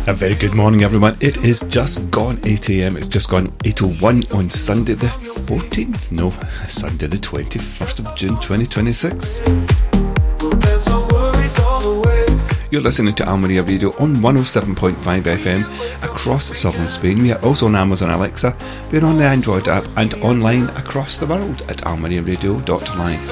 A very good morning, everyone. It is just gone 8 a.m. It's just gone 8:01 on Sunday the 14th. No, Sunday the 21st of June 2026. You're listening to Almeria Radio on 107.5 FM across southern Spain. We are also on Amazon Alexa. We're on the Android app and online across the world at almeriaradio.live.